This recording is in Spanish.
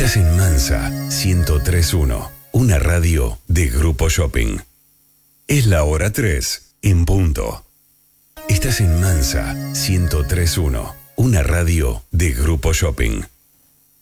Estás en Mansa 103.1, una radio de Grupo Shopping. Es la hora 3, en punto. Estás en Mansa 103.1, una radio de Grupo Shopping.